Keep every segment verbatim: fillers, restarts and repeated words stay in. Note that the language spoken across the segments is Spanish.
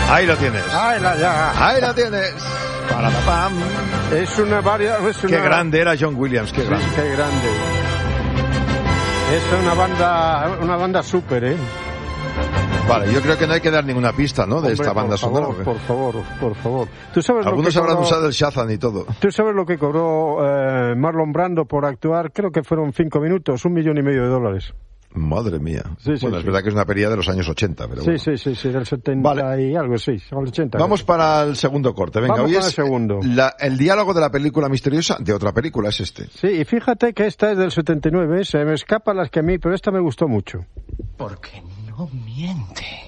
Ahí lo tienes. Ahí la, ya. Ahí la tienes. Para la pam. Es una varia... Es una... Qué grande era John Williams, qué grande. Qué grande. Es una banda, una banda súper, ¿eh? Vale, yo creo que no hay que dar ninguna pista, ¿no? De Hombre, esta banda por favor, sonora. Por favor, por favor. ¿Tú sabes Algunos lo que habrán cobró, usado el Shazam y todo. ¿Tú sabes lo que cobró eh, Marlon Brando por actuar? Creo que fueron cinco minutos, un millón y medio de dólares. Madre mía. Sí, sí, bueno, sí. es verdad que es una pelea de los años ochenta, pero sí, bueno. Sí, sí, sí, del setenta vale. Y algo, sí, al ochenta. Vamos creo. para el segundo corte. Venga, Vamos hoy para es el segundo. La, el diálogo de la película misteriosa de otra película es este. Sí, y fíjate que esta es del setenta y nueve, se me escapan las que a mí, pero esta me gustó mucho. Porque no miente.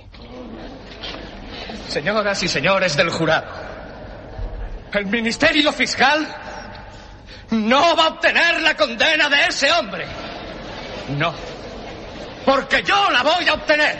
Señoras y señores del jurado, el Ministerio Fiscal no va a obtener la condena de ese hombre. No. Porque yo la voy a obtener.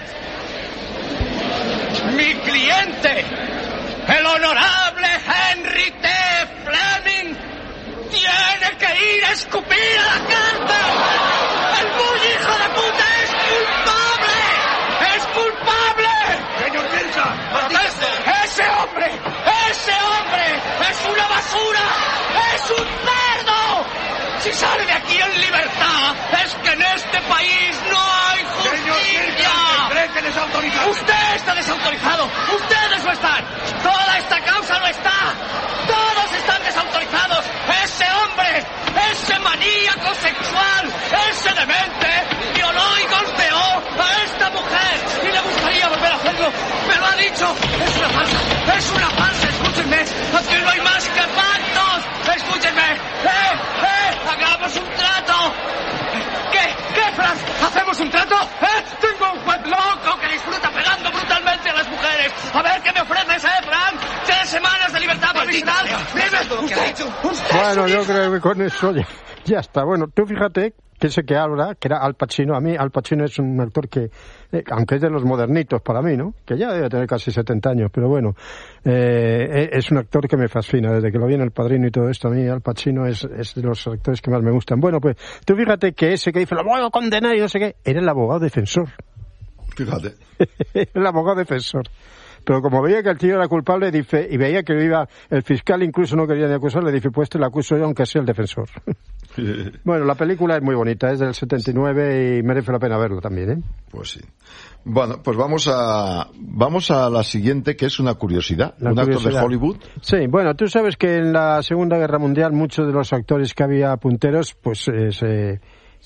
Mi cliente, el honorable Henry T. Fleming, tiene que ir a escupir a la cárcel. El muy hijo de puta es culpable. Es culpable. Señor Wilson, protesto. Ese hombre, ese hombre es una basura. Es un cerdo. Si sale de aquí en libertad, es que en este país no hay justicia. ¿Cree que desautorizado? Usted está desautorizado. Ustedes lo están. Toda esta causa lo está. Todos están desautorizados. Ese hombre, ese maníaco sexual, ese demente, violó y golpeó a esta mujer. Y le gustaría volver a hacerlo. Me lo ha dicho. Es una falsa. Es una falsa. Escúchenme. Aquí no hay más que pactos. Escúchenme. ¡Eh! ¡Eh! ¡Hagamos un trato! ¿Qué? ¿Qué, Franz? ¿Hacemos un trato? ¿Eh? Tengo un juez loco que disfruta pegando brutalmente a las mujeres. A ver qué me ofreces, ¿eh, Franz? Tres semanas de libertad provisional. Dime, usted, usted Bueno, yo creo que con eso ya, ya está. Bueno, tú fíjate que ese que habla, que era Al Pacino. A mí Al Pacino es un actor que, eh, aunque es de los modernitos para mí, ¿no? Que ya debe tener casi setenta años, pero bueno, eh, es un actor que me fascina. Desde que lo vi en El Padrino y todo esto, a mí Al Pacino es, es de los actores que más me gustan. Bueno, pues tú fíjate que ese que dice, lo voy a condenar y no sé qué, era el abogado defensor. Fíjate. El abogado defensor. Pero como veía que el tío era culpable, dice, y veía que iba, el fiscal incluso no quería ni acusarle, dice, pues te lo acuso yo aunque sea el defensor. Bueno, la película es muy bonita, es del setenta y nueve y merece la pena verlo también, ¿eh? Pues sí. Bueno, pues vamos a vamos a la siguiente, que es una curiosidad. La un curiosidad. actor de Hollywood. Sí, bueno, tú sabes que en la Segunda Guerra Mundial muchos de los actores que había punteros, pues eh, se...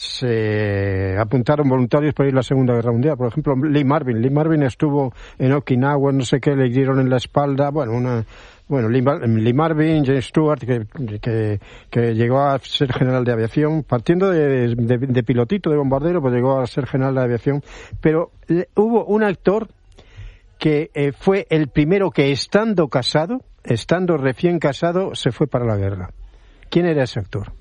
se apuntaron voluntarios para ir a la Segunda Guerra Mundial. Por ejemplo, Lee Marvin. Lee Marvin estuvo en Okinawa, no sé qué, le dieron en la espalda. Bueno, una, bueno, Lee, Lee Marvin, James Stewart, que, que, que llegó a ser general de aviación, partiendo de, de, de pilotito, de bombardero, pues llegó a ser general de aviación. Pero eh, hubo un actor que eh, fue el primero que, estando casado, estando recién casado, se fue para la guerra. ¿Quién era ese actor?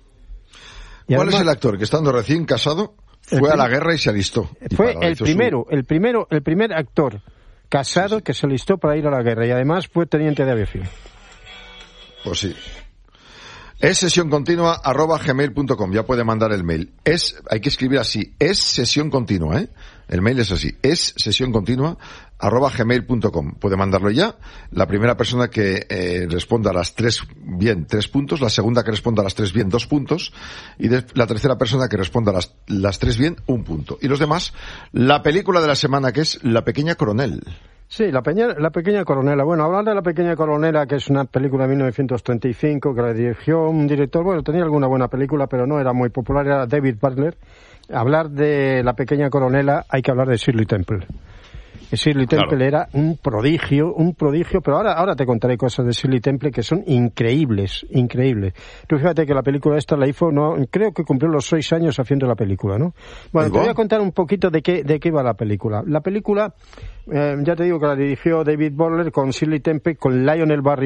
Y ¿Cuál además, es el actor que, estando recién casado, fue a la guerra y se alistó? Fue el primero, su... el primero, el primer actor casado sí, sí. que se alistó para ir a la guerra y además fue teniente de aviación. Pues sí. Es sesión continua arroba gmail punto com. Ya puede mandar el mail. Es, hay que escribir así. Es sesión continua, ¿eh? El mail es así. Es sesión continua arroba gmail punto com. Puede mandarlo ya. La primera persona que eh, responda a las tres bien, tres puntos. La segunda que responda a las tres bien, dos puntos. Y de, la tercera persona que responda a las, las tres bien, un punto. Y los demás, la película de la semana, que es La Pequeña Coronel. Sí, la, peña, la Pequeña Coronela. Bueno, hablando de La Pequeña Coronela, que es una película de mil novecientos treinta y cinco, que la dirigió un director, bueno, tenía alguna buena película, pero no era muy popular, era David Butler. Hablar de La Pequeña Coronela, hay que hablar de Shirley Temple. Y Shirley Temple claro. era un prodigio, un prodigio, pero ahora, ahora te contaré cosas de Shirley Temple que son increíbles, increíbles. Tú fíjate que la película esta la hizo, no, creo que cumplió los seis años haciendo la película, ¿no? Bueno, te voy a contar un poquito de qué, de qué iba la película. La película, eh, ya te digo que la dirigió David Butler con Shirley Temple, con Lionel Barrymore,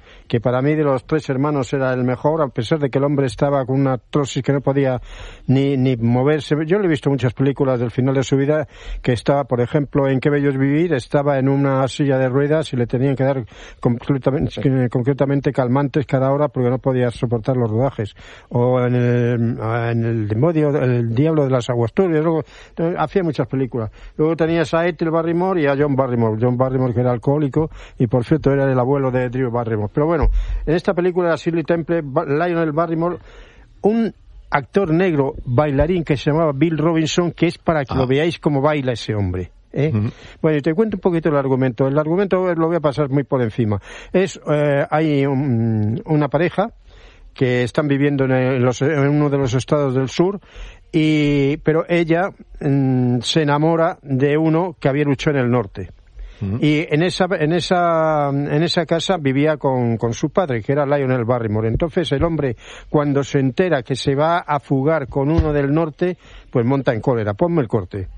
que para mí de los tres hermanos era el mejor, a pesar de que el hombre estaba con una artrosis que no podía ni, ni moverse. Yo le he visto muchas películas del final de su vida que estaba, por ejemplo, en Qué bello es vivir, estaba en una silla de ruedas y le tenían que dar completamente, sí. concretamente calmantes cada hora porque no podía soportar los rodajes. O en el, en el demonio, el diablo de las aguasturbias, luego hacía muchas películas. Luego tenías a Ethel Barrymore y a John Barrymore. John Barrymore, que era alcohólico y por cierto era el abuelo de Drew Barrymore. Pero bueno, en esta película de Shirley Temple, Lionel Barrymore, un actor negro bailarín que se llamaba Bill Robinson, que es para que ah. lo veáis cómo baila ese hombre. ¿Eh? Uh-huh. Bueno, y te cuento un poquito el argumento. El argumento lo voy a pasar muy por encima. Es eh, hay un, una pareja que están viviendo en, el, en, los, en uno de los estados del sur, y pero ella mm, se enamora de uno que había luchado en el norte. Uh-huh. Y en esa en esa en esa casa vivía con, con su padre, que era Lionel Barrymore. Entonces el hombre, cuando se entera que se va a fugar con uno del norte, pues monta en cólera. Ponme el corte.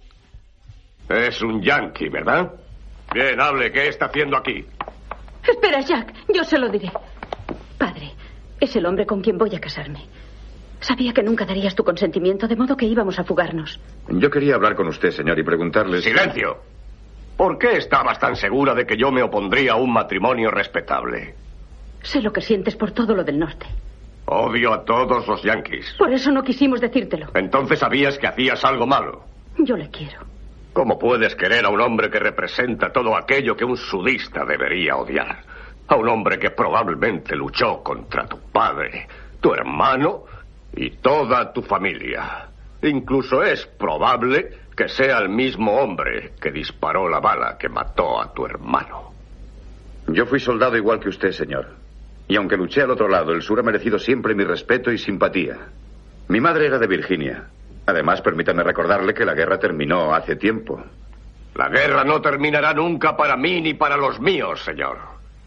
Es un yankee, ¿verdad? Bien, hable, ¿qué está haciendo aquí? Espera, Jack, yo se lo diré. Padre, es el hombre con quien voy a casarme. Sabía que nunca darías tu consentimiento, de modo que íbamos a fugarnos. Yo quería hablar con usted, señor, y preguntarle... ¡Silencio! ¿Por qué estabas tan segura de que yo me opondría a un matrimonio respetable? Sé lo que sientes por todo lo del norte. Odio a todos los yankees. Por eso no quisimos decírtelo. Entonces sabías que hacías algo malo. Yo le quiero. ¿Cómo puedes querer a un hombre que representa todo aquello que un sudista debería odiar? A un hombre que probablemente luchó contra tu padre, tu hermano y toda tu familia. Incluso es probable que sea el mismo hombre que disparó la bala que mató a tu hermano. Yo fui soldado igual que usted, señor. Y aunque luché al otro lado, el sur ha merecido siempre mi respeto y simpatía. Mi madre era de Virginia. Además, permítame recordarle que la guerra terminó hace tiempo. La guerra no terminará nunca para mí ni para los míos, señor.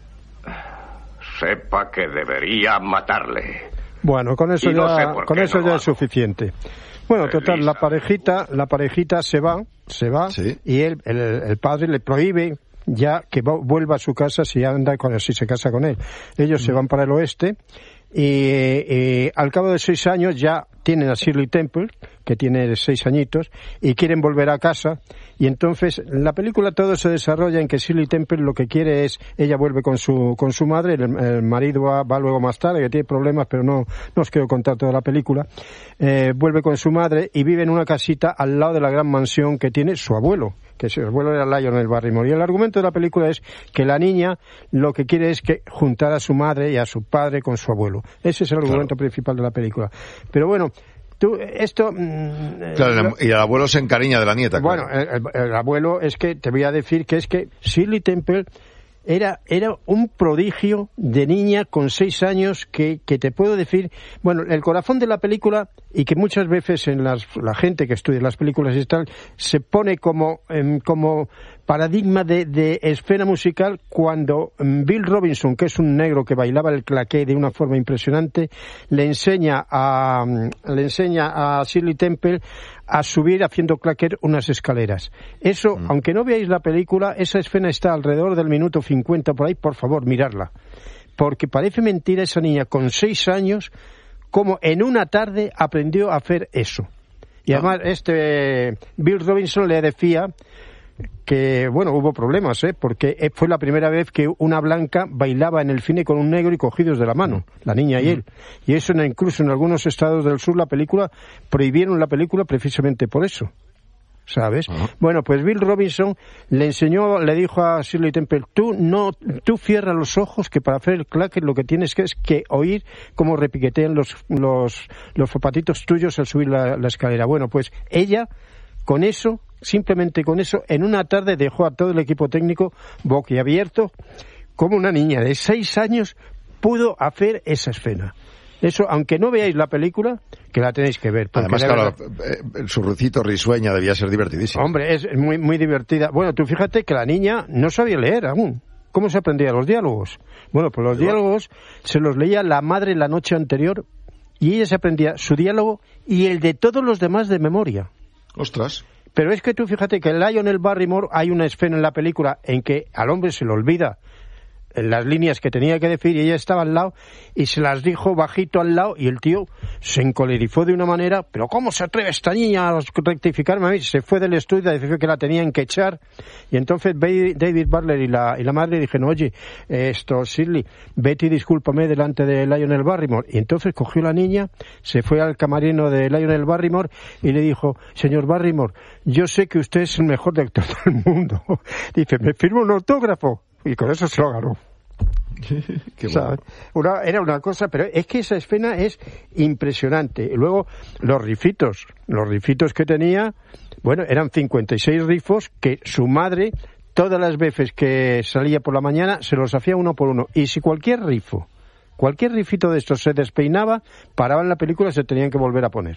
Sepa que debería matarle. Bueno, con eso no ya, con eso no ya es suficiente. Bueno, total, Elisa. la parejita, la parejita se va, se va, sí. y él, el, el padre le prohíbe ya que vuelva a su casa si anda con si se casa con él. Ellos mm. se van para el oeste y, y al cabo de seis años ya tienen a Shirley Temple, que tiene seis añitos, y quieren volver a casa. Y entonces, en la película todo se desarrolla en que Shirley Temple lo que quiere es, ella vuelve con su con su madre, el, el marido va, va luego más tarde, que tiene problemas, pero no, no os quiero contar toda la película, eh, vuelve con su madre y vive en una casita al lado de la gran mansión que tiene su abuelo, que su abuelo era Lionel Barrymore. Y el argumento de la película es que la niña lo que quiere es que juntar a su madre y a su padre con su abuelo. Ese es el argumento claro. principal de la película. Pero bueno, Tú, esto... Claro, y el abuelo se encariña de la nieta. Bueno, claro. el, el abuelo es que, te voy a decir que es que Shirley Temple era era un prodigio de niña con seis años que, que te puedo decir... Bueno, el corazón de la película, y que muchas veces en las, la gente que estudia las películas y tal, se pone como, eh, como paradigma de, de esfera musical cuando Bill Robinson, que es un negro que bailaba el claqué de una forma impresionante, le enseña a le enseña a Shirley Temple a subir haciendo claquer unas escaleras. Eso, mm. aunque no veáis la película, esa escena está alrededor del minuto cincuenta por ahí, por favor, miradla. Porque parece mentira esa niña con seis años, como en una tarde aprendió a hacer eso. Y además, ah. este Bill Robinson le decía que, bueno, hubo problemas, ¿eh? Porque fue la primera vez que una blanca bailaba en el cine con un negro y cogidos de la mano, la niña y él. Y eso, incluso en algunos estados del sur, la película, prohibieron la película precisamente por eso, ¿sabes? Uh-huh. Bueno, pues Bill Robinson le enseñó, le dijo a Shirley Temple, tú no, tú cierra los ojos, que para hacer el claquet lo que tienes que es que oír cómo repiquetean los, los, los zapatitos tuyos al subir la, la escalera. Bueno, pues ella, con eso, simplemente con eso, en una tarde dejó a todo el equipo técnico boquiabierto, como una niña de seis años pudo hacer esa escena. Eso, aunque no veáis la película, que la tenéis que ver. Además, claro, verdad, su recito risueña debía ser divertidísimo. Hombre, es muy, muy divertida. Bueno, tú fíjate que la niña no sabía leer aún. ¿Cómo se aprendía los diálogos? Bueno, pues los ¿Sí? diálogos se los leía la madre la noche anterior y ella se aprendía su diálogo y el de todos los demás de memoria. Ostras. Pero es que tú fíjate que Lionel Barrymore, hay una escena en la película en que al hombre se le olvida las líneas que tenía que decir y ella estaba al lado y se las dijo bajito al lado y el tío se encolerizó de una manera, pero ¿cómo se atreve esta niña a rectificarme a mí? Se fue del estudio y decidió que la tenían que echar y entonces David Butler y la, y la madre dijeron, oye, esto, Shirley, vete y discúlpame delante de Lionel Barrymore. Y entonces cogió la niña, se fue al camarino de Lionel Barrymore y le dijo, señor Barrymore, yo sé que usted es el mejor director del mundo. Dice, me firma un autógrafo. Y con eso se lo ganó. Qué o sea, una, era una cosa, pero es que esa escena es impresionante. Y luego, los rifitos, los rifitos que tenía, bueno, eran cincuenta y seis rifos que su madre, todas las veces que salía por la mañana, se los hacía uno por uno. Y si cualquier rifo, cualquier rifito de estos se despeinaba, paraban la película y se tenían que volver a poner.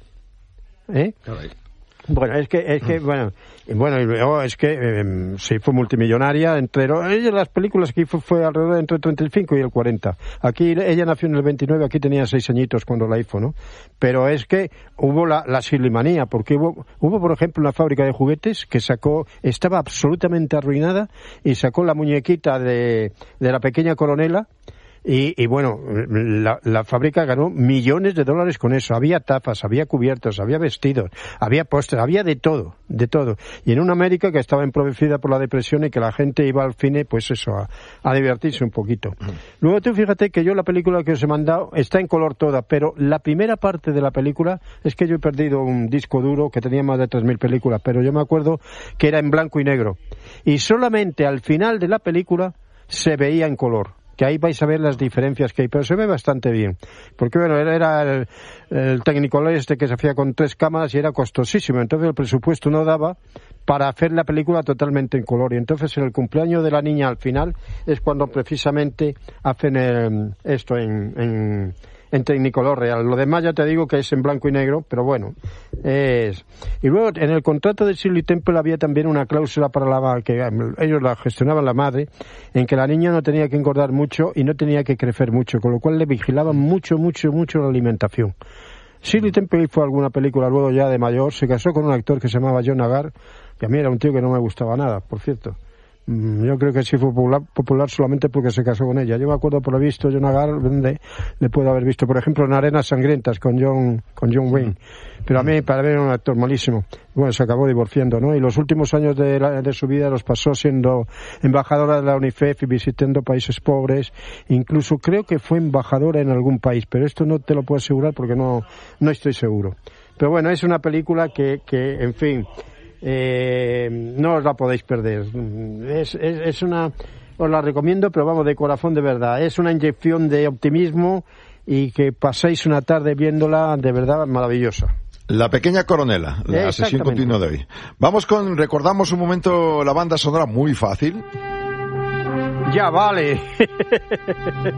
¿Eh? Caray. Bueno, es que, es que, bueno, bueno, y luego es que eh, se fue multimillonaria, entero, ella las películas que hizo fue alrededor de entre el treinta y cinco y el cuarenta. Aquí, ella nació en el veintinueve, aquí tenía seis añitos cuando la hizo, ¿no? Pero es que hubo la, la Shirleymanía, porque hubo, hubo, por ejemplo, una fábrica de juguetes que sacó, estaba absolutamente arruinada y sacó la muñequita de, de la pequeña coronela. Y, y bueno, la, la fábrica ganó millones de dólares con eso. Había tapas, había cubiertos, había vestidos, había pósteres, había de todo, de todo. Y en una América que estaba empobrecida por la depresión y que la gente iba al cine, pues eso, a, a divertirse un poquito. Mm. Luego tú fíjate que yo la película que os he mandado está en color toda, pero la primera parte de la película, es que yo he perdido un disco duro que tenía más de tres mil películas, pero yo me acuerdo que era en blanco y negro. Y solamente al final de la película se veía en color. Que ahí vais a ver las diferencias que hay, pero se ve bastante bien, porque bueno, era el, el Technicolor este que se hacía con tres cámaras y era costosísimo, entonces el presupuesto no daba para hacer la película totalmente en color, y entonces en el cumpleaños de la niña al final es cuando precisamente hacen el, esto en, en en Technicolor real. Lo demás ya te digo que es en blanco y negro, pero bueno, es... Y luego en el contrato de Shirley Temple había también una cláusula para la que ellos la gestionaban la madre, en que la niña no tenía que engordar mucho y no tenía que crecer mucho, con lo cual le vigilaban mucho, mucho, mucho la alimentación. Shirley Temple hizo alguna película luego ya de mayor, se casó con un actor que se llamaba John Agar, que a mí era un tío que no me gustaba nada, por cierto. Yo creo que sí fue popular, popular solamente porque se casó con ella. Yo me acuerdo por haber visto John Agar, donde le puedo haber visto, por ejemplo, en Arenas Sangrientas con John, con John Wayne. Pero a mí, para mí era un actor malísimo. Bueno, se acabó divorciando, ¿no? Y los últimos años de, la, de su vida los pasó siendo embajadora de la UNICEF y visitando países pobres. Incluso creo que fue embajadora en algún país, pero esto no te lo puedo asegurar porque no, no estoy seguro. Pero bueno, es una película que, que en fin... Eh, no os la podéis perder. Es, es, es una, os la recomiendo, pero vamos, de corazón de verdad. Es una inyección de optimismo y que paséis una tarde viéndola de verdad maravillosa. La pequeña coronela, la sesión continua de hoy. Vamos con, recordamos un momento la banda sonora muy fácil. Ya vale.